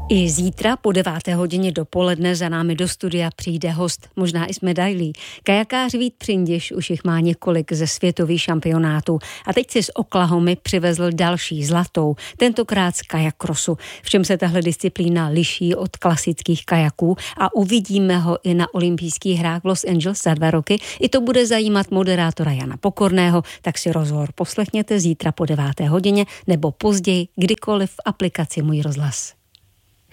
I zítra po 9. hodině dopoledne za námi do studia přijde host, možná i s medailí. Kajakář Vít Přindiš už jich má několik ze světových šampionátů a teď si z Oklahomy přivezl další zlatou, tentokrát z kajakrosu. V čem se tahle disciplína liší od klasických kajaků a uvidíme ho i na olympijských hrách v Los Angeles za 2 roky. I to bude zajímat moderátora Jana Pokorného, tak si rozhovor poslechněte zítra po 9. hodině nebo později, kdykoliv v aplikaci Můj rozhlas.